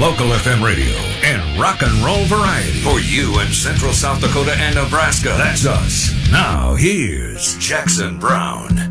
Local FM radio and rock and roll variety. For you in Central South Dakota and Nebraska. That's us. Now, here's Jackson Brown.